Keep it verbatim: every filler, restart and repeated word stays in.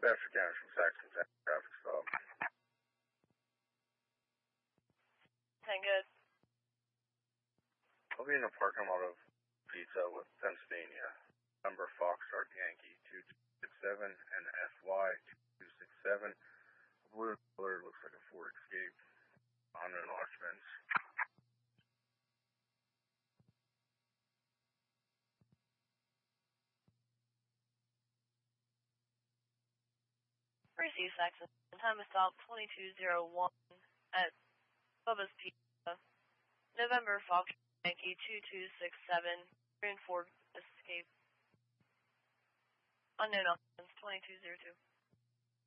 Bastrop County from Saxon traffic stop. ten good. I'll be in the parking lot of Pizza with Pennsylvania. Number Foxtrot Yankee two two six seven and S Y two two six seven. Blue color looks like a Ford Escape. Honda and large Benz. Receive Saxon. Time of stop twenty-two oh one at Bubba's Pizza. November Fox Yankee two two six seven. Green Ford Escape. Unknown offense twenty-two oh two.